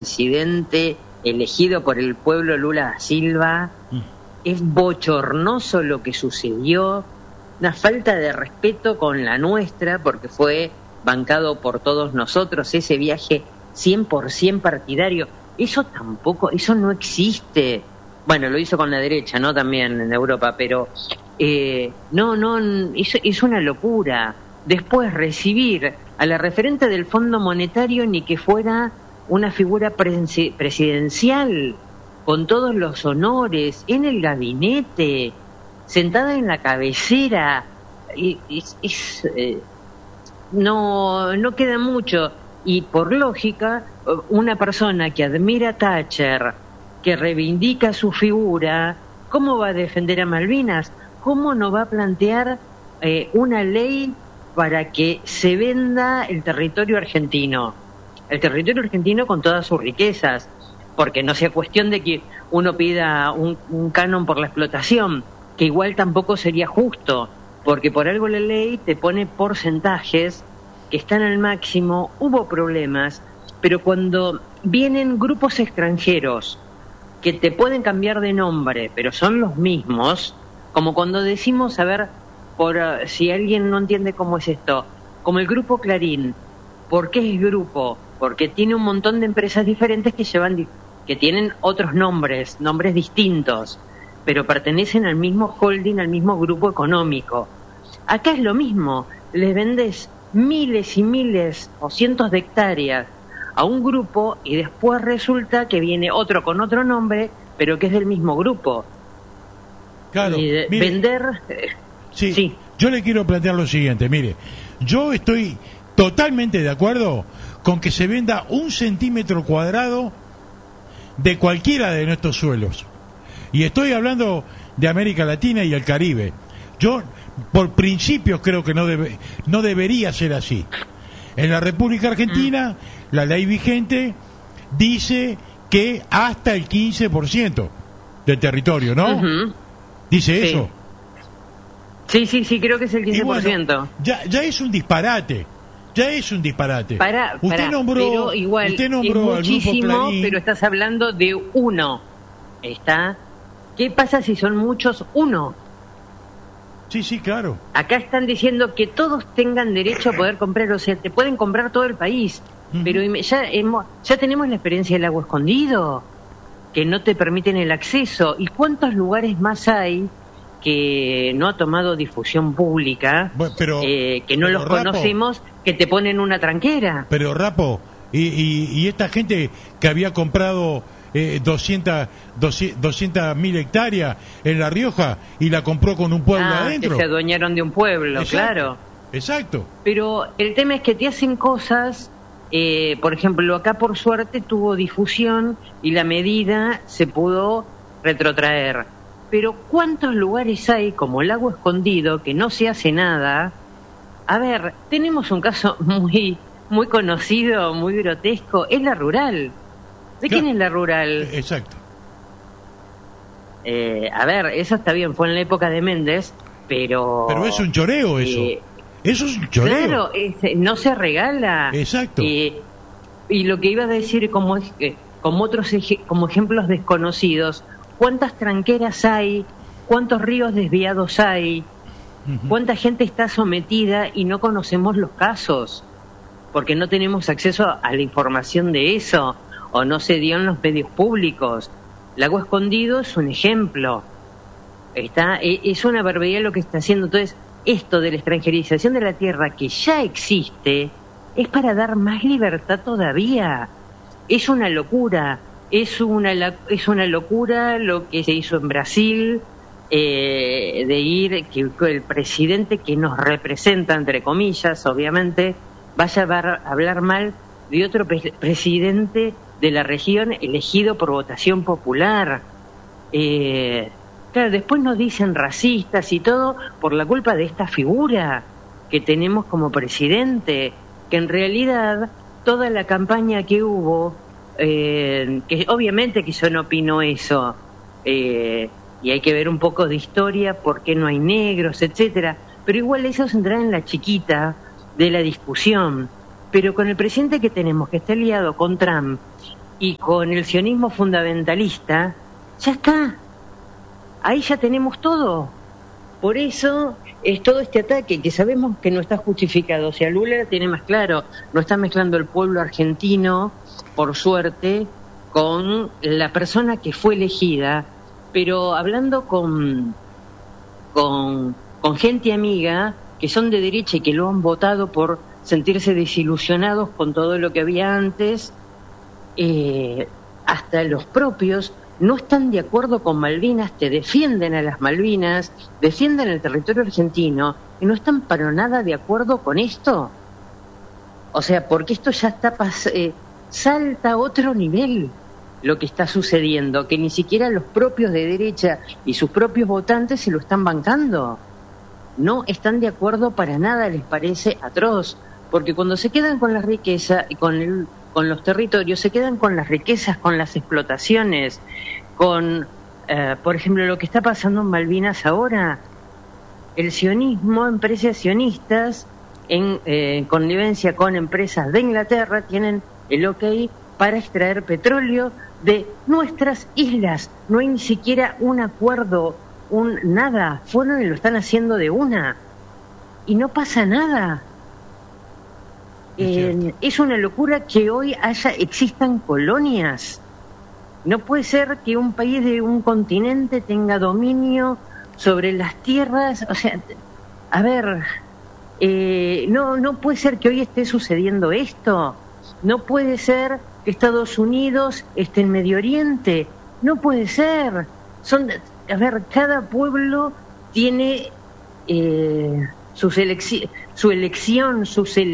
presidente elegido por el pueblo Lula da Silva. Es bochornoso lo que sucedió, una falta de respeto con la nuestra, porque fue bancado por todos nosotros, ese viaje 100% partidario. Eso no existe. Bueno, lo hizo con la derecha, ¿no? También en Europa, pero es una locura. Después recibir a la referente del Fondo Monetario ni que fuera una figura presidencial, con todos los honores, en el gabinete, sentada en la cabecera, no queda mucho. Y por lógica, una persona que admira a Thatcher, que reivindica su figura, ¿cómo va a defender a Malvinas? ¿Cómo no va a plantear una ley para que se venda el territorio argentino? El territorio argentino con todas sus riquezas, porque no sea cuestión de que uno pida un canon por la explotación, que igual tampoco sería justo, porque por algo la ley te pone porcentajes que están al máximo. Hubo problemas, pero cuando vienen grupos extranjeros que te pueden cambiar de nombre, pero son los mismos, como cuando decimos, a ver, si alguien no entiende cómo es esto, como el Grupo Clarín. ¿Por qué es grupo? Porque tiene un montón de empresas diferentes que tienen otros nombres distintos, pero pertenecen al mismo holding, al mismo grupo económico. Acá es lo mismo, les vendes miles y miles o cientos de hectáreas a un grupo y después resulta que viene otro con otro nombre, pero que es del mismo grupo. Claro, mire, vender... sí, yo le quiero plantear lo siguiente, mire, yo estoy totalmente de acuerdo con que se venda 1 centímetro cuadrado de cualquiera de nuestros suelos. Y estoy hablando de América Latina y el Caribe. Yo, por principios, creo que no debería ser así. En la República Argentina, la ley vigente dice que hasta el 15% del territorio, ¿no? Dice eso. Sí, creo que es el 15%. Y bueno, ya es un disparate. Usted nombró pero igual, es muchísimo, al Grupo Clarín, pero estás hablando de uno. ¿Qué pasa si son muchos? Uno. Sí, claro. Acá están diciendo que todos tengan derecho a poder comprar, o sea, te pueden comprar todo el país. Pero ya tenemos la experiencia del Lago Escondido, que no te permiten el acceso. ¿Y cuántos lugares más hay que no ha tomado difusión pública, que no los conocemos, que te ponen una tranquera? Pero Rapo, y esta gente que había comprado 200.000 hectáreas en La Rioja y la compró con un pueblo adentro. Que se adueñaron de un pueblo. Exacto, claro. Exacto. Pero el tema es que te hacen cosas, por ejemplo, acá por suerte tuvo difusión y la medida se pudo retrotraer. Pero ¿cuántos lugares hay como el Lago Escondido que no se hace nada? A ver, tenemos un caso muy conocido, muy grotesco, es la Rural. ¿De quién es la Rural? Exacto. A ver, eso está bien, fue en la época de Méndez, pero... Pero es un choreo eso. Eso es un choreo. Claro, no se regala. Exacto. Y lo que iba a decir como ejemplos desconocidos, ¿cuántas tranqueras hay? ¿Cuántos ríos desviados hay? ¿Cuánta gente está sometida y no conocemos los casos? Porque no tenemos acceso a la información de eso, o no se dio en los medios públicos. Lago Escondido es un ejemplo. Es una barbaridad lo que está haciendo. Entonces, esto de la extranjerización de la tierra que ya existe es para dar más libertad todavía. Es una locura. Es una locura lo que se hizo en Brasil, de ir, que el presidente que nos representa, entre comillas, obviamente, vaya a hablar mal de otro presidente de la región elegido por votación popular. Claro, después nos dicen racistas y todo por la culpa de esta figura que tenemos como presidente, que en realidad toda la campaña que hubo, que obviamente que yo no opino eso, y hay que ver un poco de historia, por qué no hay negros, etcétera, pero igual eso se entra en la chiquita de la discusión. Pero con el presidente que tenemos, que está liado con Trump, y con el sionismo fundamentalista, ya está. Ahí ya tenemos todo. Por eso es todo este ataque que sabemos que no está justificado. O sea, Lula la tiene más claro, no está mezclando el pueblo argentino, por suerte, con la persona que fue elegida, pero hablando con gente amiga que son de derecha y que lo han votado por sentirse desilusionados con todo lo que había antes, hasta los propios no están de acuerdo con Malvinas, te defienden a las Malvinas, defienden el territorio argentino y no están para nada de acuerdo con esto. O sea, porque esto ya está salta a otro nivel lo que está sucediendo, que ni siquiera los propios de derecha y sus propios votantes se lo están bancando. No están de acuerdo para nada, les parece atroz, porque cuando se quedan con la riqueza y con los territorios, se quedan con las riquezas, con las explotaciones, con, por ejemplo, lo que está pasando en Malvinas ahora. El sionismo, empresas sionistas, en connivencia con empresas de Inglaterra, tienen el ok para extraer petróleo de nuestras islas. No hay ni siquiera un acuerdo, nada. Fueron y lo están haciendo de una. Y no pasa nada. Es una locura que hoy existan colonias. No puede ser que un país de un continente tenga dominio sobre las tierras. O sea, a ver, no puede ser que hoy esté sucediendo esto. No puede ser que Estados Unidos esté en Medio Oriente. No puede ser. A ver, cada pueblo tiene su elección.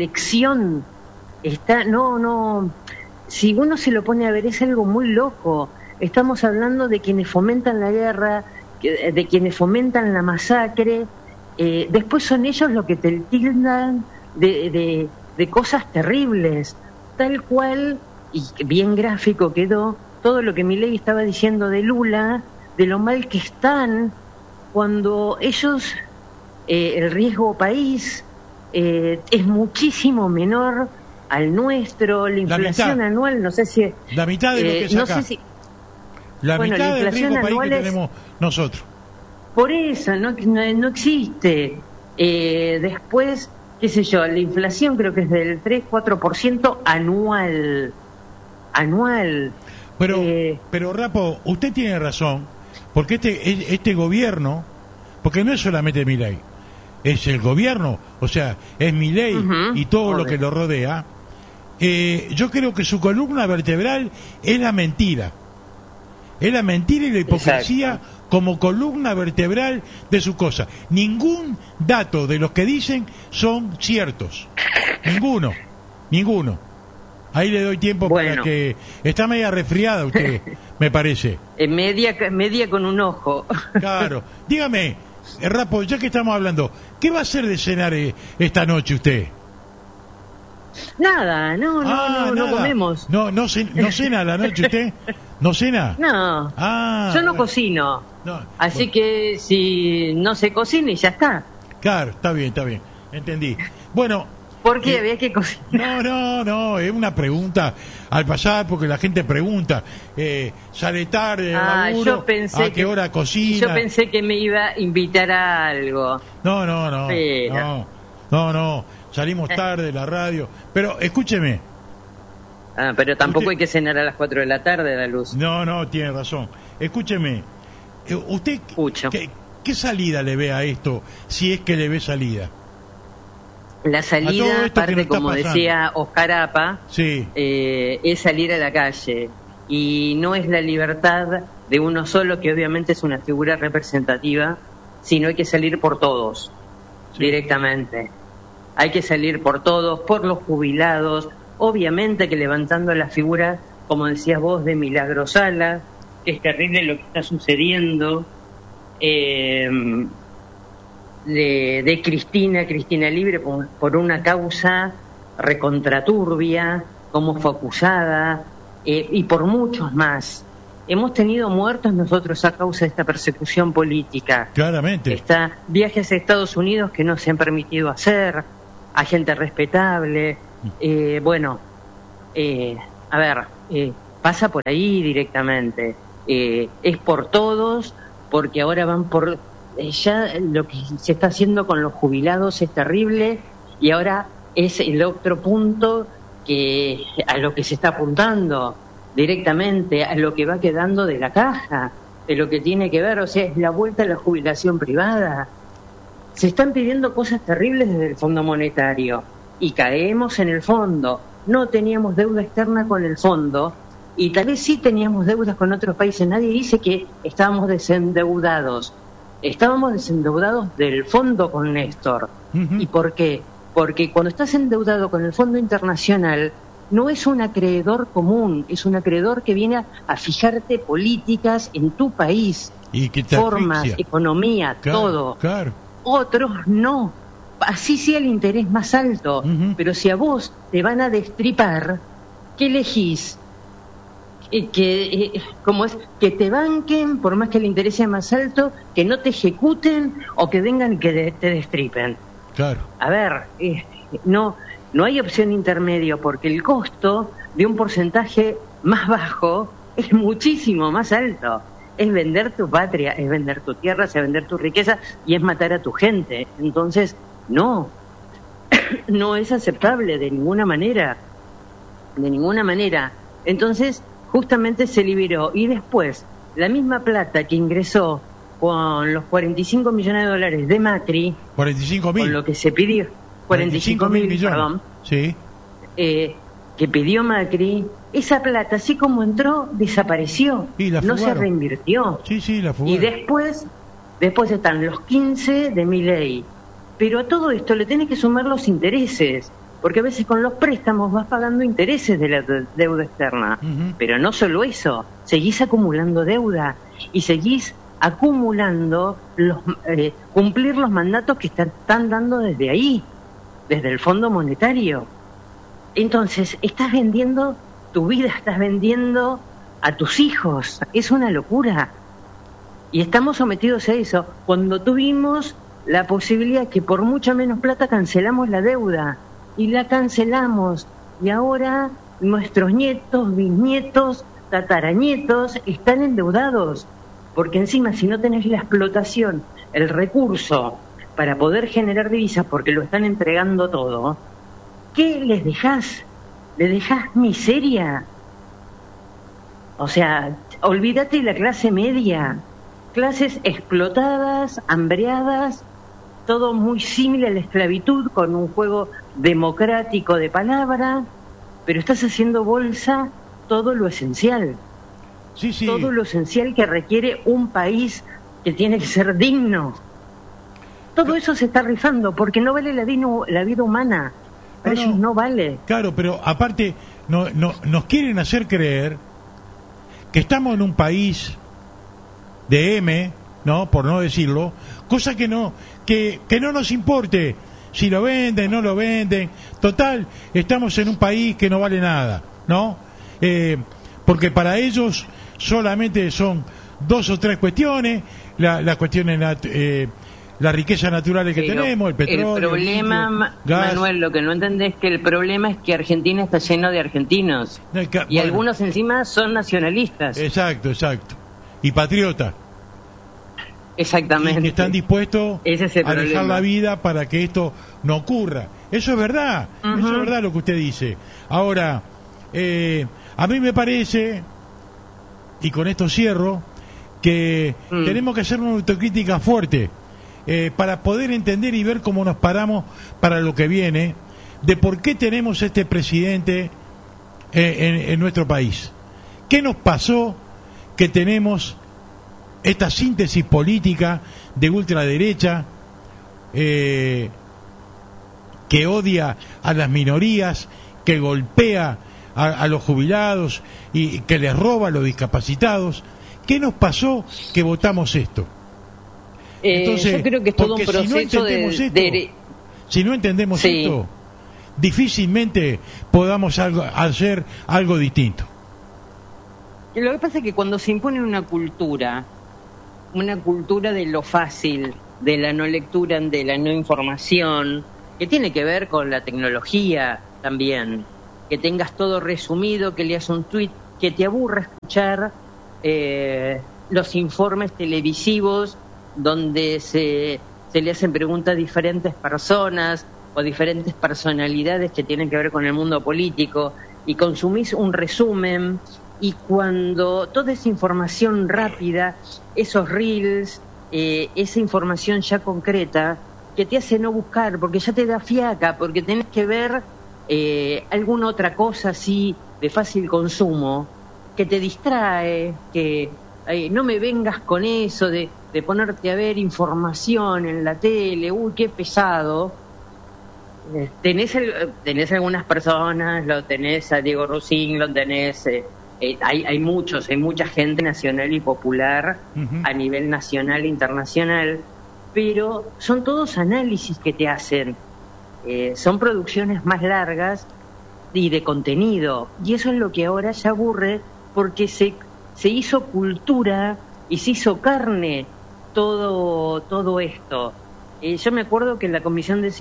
Si uno se lo pone a ver, es algo muy loco. Estamos hablando de quienes fomentan la guerra, de quienes fomentan la masacre. Después son ellos los que te tildan de cosas terribles. Tal cual, y bien gráfico quedó, todo lo que Milei estaba diciendo de Lula, de lo mal que están, cuando ellos, el riesgo país es muchísimo menor al nuestro, la inflación anual, no sé si... La mitad de lo que es acá. No sé si, la mitad del riesgo país que tenemos nosotros. Por eso, no existe. Después, qué sé yo, la inflación creo que es del 3-4% anual. Pero Rapo, usted tiene razón, porque este gobierno, porque no es solamente Milei, es el gobierno, o sea, es Milei y todo lo que lo rodea. Yo creo que su columna vertebral es la mentira. Es la mentira y la hipocresía. Exacto. Como columna vertebral de su cosa. Ningún dato de los que dicen son ciertos. Ninguno. Ahí le doy tiempo para que... Está media resfriada usted, me parece. Media con un ojo. Claro. Dígame, Rapo, ya que estamos hablando, ¿qué va a hacer de cenar esta noche usted? Nada, no comemos. ¿No cena a la noche usted? ¿No cena? No, yo no cocino. Así que si no se cocina y ya está. Claro, está bien, entendí. Bueno... ¿Por qué había que cocinar? No, es una pregunta al pasar, porque la gente pregunta, sale tarde, laburo, ¿a qué hora cocina? Yo pensé que me iba a invitar a algo. No, salimos tarde de la radio, pero escúcheme. Pero tampoco hay que cenar a las 4 de la tarde, la luz. No, tiene razón. Escúcheme, ¿usted qué salida le ve a esto, si es que le ve salida? La salida, aparte, como decía Oscar Apa, es salir a la calle. Y no es la libertad de uno solo, que obviamente es una figura representativa, sino hay que salir por todos, directamente. Hay que salir por todos, por los jubilados, obviamente que levantando la figura, como decías vos, de Milagro Sala, que es terrible lo que está sucediendo, de Cristina Libre por una causa recontraturbia, como fue acusada, y por muchos más. Hemos tenido muertos nosotros a causa de esta persecución política. Claramente. Viajes a Estados Unidos que no se han permitido hacer, a gente respetable. pasa por ahí directamente. Es por todos, porque ahora van por... ya lo que se está haciendo con los jubilados es terrible, y ahora es el otro punto que a lo que se está apuntando directamente, a lo que va quedando de la caja, de lo que tiene que ver, o sea, es la vuelta a la jubilación privada. Se están pidiendo cosas terribles desde el Fondo Monetario y caemos en el fondo. No teníamos deuda externa con el fondo y tal vez sí teníamos deudas con otros países. Nadie dice que estábamos desendeudados. Estábamos desendeudados del fondo con Néstor. ¿Y por qué? Porque cuando estás endeudado con el Fondo Internacional, no es un acreedor común, es un acreedor que viene a fijarte políticas en tu país, y que te formas, asfixia. economía, Claro, todo. claro. Otros no. Así sea el interés más alto. Pero si a vos te van a destripar, ¿qué elegís? ¿Cómo es? Que te banquen, por más que el interés sea más alto, que no te ejecuten o que vengan y que te destripen. Claro. A ver, no hay opción intermedio, porque el costo de un porcentaje más bajo es muchísimo más alto. Es vender tu patria, es vender tu tierra, es vender tu riqueza y es matar a tu gente. Entonces, no es aceptable de ninguna manera. De ninguna manera. Entonces, justamente se liberó. Y después, la misma plata que ingresó con los 45 millones de dólares de Macri, 45.000. con lo que se pidió, 45.000 millones, perdón, sí. Que pidió Macri, esa plata, así como entró, desapareció, no se reinvirtió. Sí, la fugaron. Y después están los 15 de Milei. Pero a todo esto le tenés que sumar los intereses, porque a veces con los préstamos vas pagando intereses de la deuda externa. Pero no solo eso, seguís acumulando deuda y seguís acumulando cumplir los mandatos que están dando desde ahí, desde el Fondo Monetario. Entonces, estás vendiendo tu vida, estás vendiendo a tus hijos. Es una locura. Y estamos sometidos a eso. Cuando tuvimos la posibilidad que por mucha menos plata cancelamos la deuda, y la cancelamos, y ahora nuestros nietos, bisnietos, tataranietos están endeudados, porque encima si no tenés la explotación, el recurso para poder generar divisas, porque lo están entregando todo, ¿qué les dejás? ¿Les dejás miseria? O sea, olvídate de la clase media, clases explotadas, hambreadas, todo muy similar a la esclavitud, con un juego democrático de palabra, pero estás haciendo bolsa todo lo esencial. Sí. Todo lo esencial que requiere un país que tiene que ser digno. Todo eso se está rifando porque no vale la vida humana. Para ellos no vale. Claro, pero aparte nos quieren hacer creer que estamos en un país de M, ¿no? Por no decirlo, cosa que no nos importe si lo venden, no lo venden. Total, estamos en un país que no vale nada, ¿no? Porque para ellos solamente son dos o tres cuestiones, las cuestiones, las riquezas naturales que tenemos, el petróleo. El problema, gas. Manuel, lo que no entendés es que el problema es que Argentina está lleno de argentinos. Y algunos encima son nacionalistas. Exacto. Y patriotas. Exactamente. Y que están dispuestos a dejar problema. la vida para que esto no ocurra. Eso es verdad. Eso es verdad lo que usted dice. Ahora, a mí me parece, y con esto cierro, que tenemos que hacer una autocrítica fuerte para poder entender y ver cómo nos paramos para lo que viene, de por qué tenemos este presidente en nuestro país. ¿Qué nos pasó que tenemos esta síntesis política de ultraderecha que odia a las minorías, que golpea a los jubilados y que les roba a los discapacitados? ¿Qué nos pasó que votamos esto? Entonces, yo creo que es todo un proceso si no entendemos esto, difícilmente podamos hacer algo distinto. Lo que pasa es que cuando se impone una cultura de lo fácil, de la no lectura, de la no información, que tiene que ver con la tecnología también, que tengas todo resumido, que leas un tuit que te aburra escuchar los informes televisivos donde se le hacen preguntas a diferentes personas o diferentes personalidades que tienen que ver con el mundo político, y consumís un resumen, y cuando toda esa información rápida, esos reels, esa información ya concreta, que te hace no buscar, porque ya te da fiaca, porque tenés que ver alguna otra cosa así de fácil consumo, que te distrae, que no me vengas con eso de ponerte a ver información en la tele, uy, qué pesado. Tenés algunas personas, lo tenés a Diego Rossín, lo tenés, hay mucha gente nacional y popular, a nivel nacional e internacional, pero son todos análisis que te hacen, son producciones más largas y de contenido, y eso es lo que ahora ya aburre, porque se hizo cultura y se hizo carne todo esto. Yo me acuerdo que en la comisión de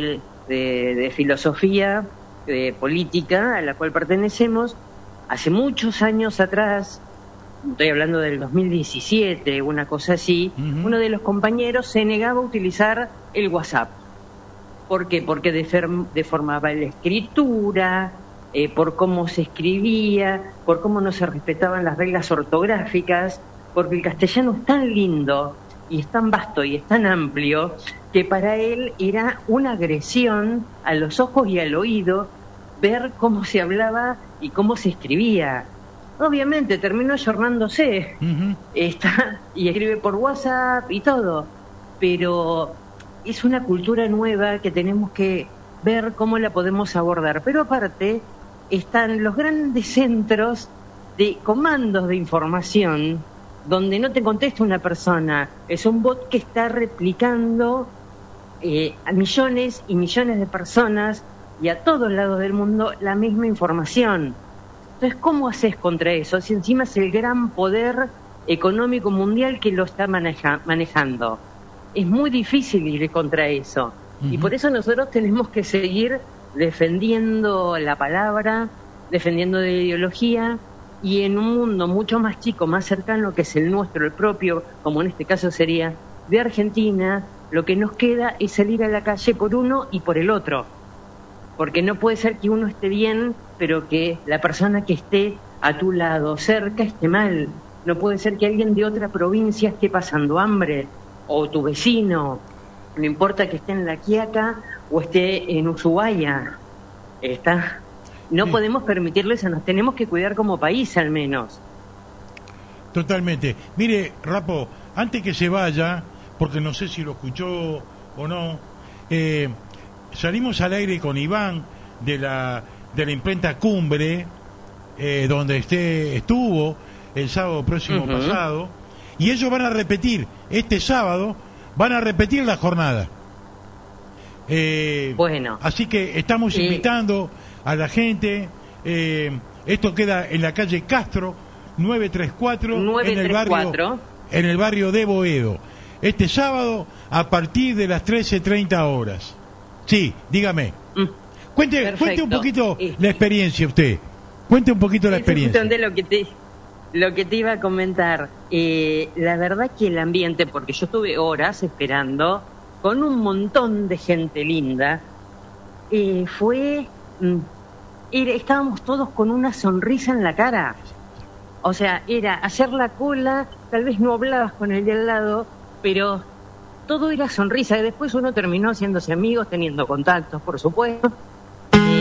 filosofía política a la cual pertenecemos, hace muchos años atrás, estoy hablando del 2017, una cosa así, uno de los compañeros se negaba a utilizar el WhatsApp. ¿Por qué? Porque deformaba la escritura, por cómo se escribía, por cómo no se respetaban las reglas ortográficas, porque el castellano es tan lindo y es tan vasto y es tan amplio que para él era una agresión a los ojos y al oído ver cómo se hablaba y cómo se escribía. Obviamente terminó ayornándose, y escribe por WhatsApp y todo, pero es una cultura nueva que tenemos que ver cómo la podemos abordar. Pero aparte están los grandes centros de comandos de información donde no te contesta una persona, es un bot que está replicando a millones y millones de personas y a todos lados del mundo la misma información. Entonces, ¿cómo haces contra eso? Si encima es el gran poder económico mundial que lo está manejando. Es muy difícil ir contra eso. Y por eso nosotros tenemos que seguir defendiendo la palabra, defendiendo la ideología, y en un mundo mucho más chico, más cercano, que es el nuestro, el propio, como en este caso sería de Argentina, lo que nos queda es salir a la calle por uno y por el otro. Porque no puede ser que uno esté bien, pero que la persona que esté a tu lado, cerca, esté mal. No puede ser que alguien de otra provincia esté pasando hambre, o tu vecino, no importa que esté en La Quiaca o esté en Ushuaia. No podemos permitirle eso, nos tenemos que cuidar como país al menos. Totalmente. Mire, Rapo, antes que se vaya, porque no sé si lo escuchó o no, salimos al aire con Iván de la imprenta Cumbre, donde estuvo el sábado próximo pasado, y ellos van a repetir este sábado, van a repetir la jornada. Bueno. Así que estamos invitando a la gente. Esto queda en la calle Castro 934, en el barrio de Boedo, este sábado a partir de las 13:30 horas. Sí, dígame. Cuente un poquito la experiencia usted. Cuente un poquito la experiencia. Lo que te iba a comentar, la verdad que el ambiente, porque yo estuve horas esperando con un montón de gente linda, estábamos todos con una sonrisa en la cara. O sea, era hacer la cola, tal vez no hablabas con el de al lado, pero todo era sonrisa. Y después uno terminó haciéndose amigos, teniendo contactos, por supuesto,